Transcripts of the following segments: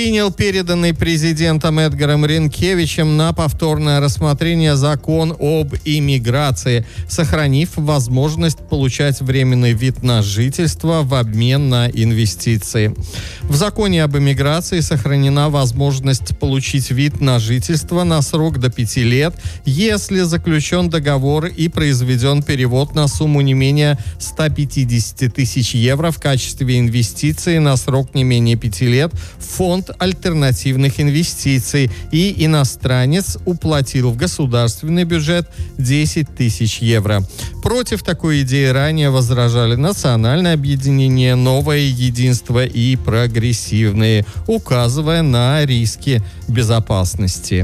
Принял переданный президентом Эдгаром Ринкевичем на повторное рассмотрение закон об иммиграции, сохранив возможность получать временный вид на жительство в обмен на инвестиции. В законе об иммиграции сохранена возможность получить вид на жительство на срок до 5 лет, если заключен договор и произведен перевод на сумму не менее 150 тысяч евро в качестве инвестиции на срок не менее 5 лет в фонд альтернативных инвестиций, и иностранец уплатил в государственный бюджет 10 тысяч евро. Против такой идеи ранее возражали Национальное объединение, Новое единство и Прогрессивные, указывая на риски безопасности.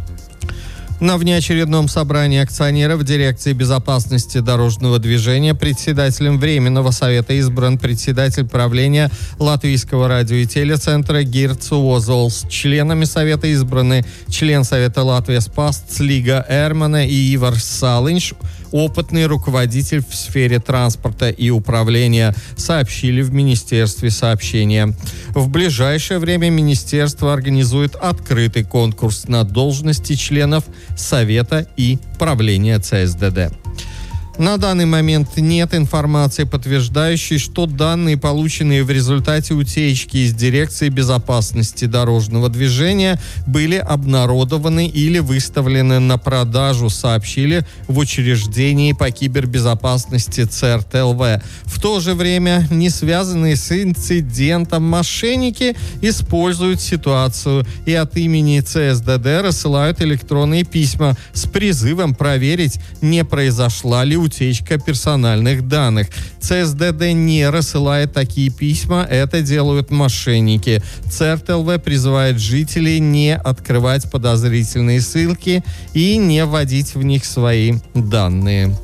На внеочередном собрании акционеров дирекции безопасности дорожного движения председателем Временного совета избран председатель правления Латвийского радио и телецентра Гирдс Озолс. Членами совета избраны член Совета Латвии Спаsts Лига Эрмана и Ивар Салинш, опытный руководитель в сфере транспорта и управления, сообщили в Министерстве сообщения. В ближайшее время министерство организует открытый конкурс на должности членов Совета и правления ЦСДД. На данный момент нет информации, подтверждающей, что данные, полученные в результате утечки из дирекции безопасности дорожного движения, были обнародованы или выставлены на продажу, сообщили в учреждении по кибербезопасности ЦРТЛВ. В то же время не связанные с инцидентом мошенники используют ситуацию и от имени ЦСДД рассылают электронные письма с призывом проверить, не произошла ли утечка персональных данных. ЦСДД не рассылает такие письма, это делают мошенники. ЦРТЛВ призывает жителей не открывать подозрительные ссылки и не вводить в них свои данные.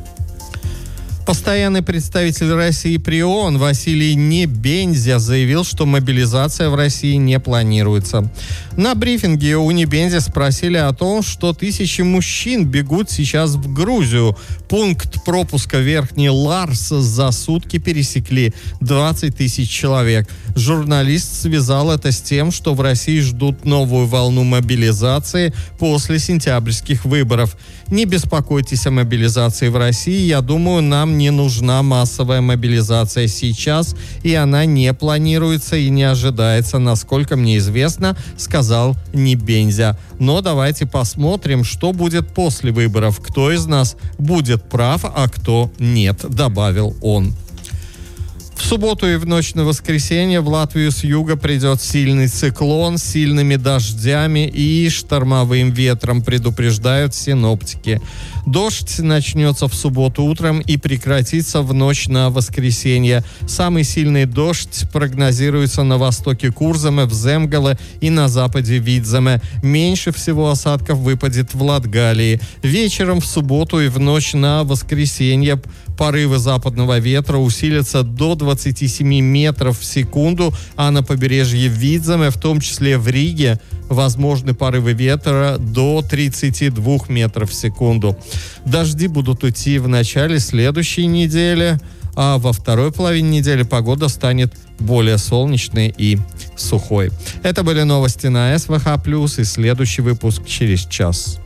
Постоянный представитель России при ООН Василий Небензя заявил, что мобилизация в России не планируется. На брифинге у Небензя спросили о том, что тысячи мужчин бегут сейчас в Грузию. Пункт пропуска Верхний Ларс за сутки пересекли 20 тысяч человек. Журналист связал это с тем, что в России ждут новую волну мобилизации после сентябрьских выборов. Не беспокойтесь о мобилизации в России. Я думаю, нам не нужна массовая мобилизация сейчас, и она не планируется и не ожидается, насколько мне известно, сказал Небензя. Но давайте посмотрим, что будет после выборов. Кто из нас будет прав, а кто нет, добавил он. В субботу и в ночь на воскресенье в Латвию с юга придет сильный циклон с сильными дождями и штормовым ветром, предупреждают синоптики. Дождь начнется в субботу утром и прекратится в ночь на воскресенье. Самый сильный дождь прогнозируется на востоке Курзаме, в Земгале и на западе Видземе. Меньше всего осадков выпадет в Латгалии. Вечером в субботу и в ночь на воскресенье порывы западного ветра усилятся до 27 метров в секунду, а на побережье Видземе, в том числе в Риге, возможны порывы ветра до 32 метров в секунду. Дожди будут идти в начале следующей недели, а во второй половине недели погода станет более солнечной и сухой. Это были новости на СВХ+, и следующий выпуск через час.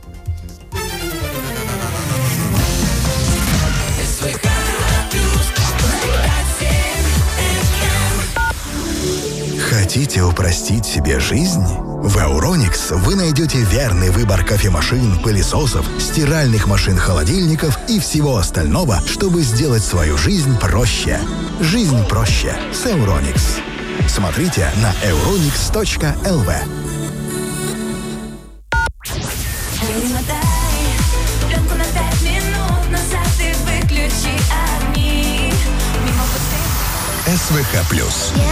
Хотите упростить себе жизнь? В Euronix вы найдете верный выбор кофемашин, пылесосов, стиральных машин-холодильников и всего остального, чтобы сделать свою жизнь проще. Жизнь проще с Euronix. Смотрите на euronix.lv. СВХ+.